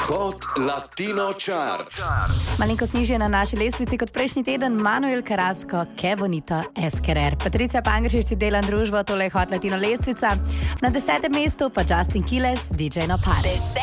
Hot Latino Chart. Malenkost nižje na naši lestvici kot prejšnji teden Manuel Carrasco, Que Bonito Esquerer. Patricia Pangršič dela družbo, tole je Hot Latino lestvica. Na 10. mestu pa Justin Quiles, DJ Nopal.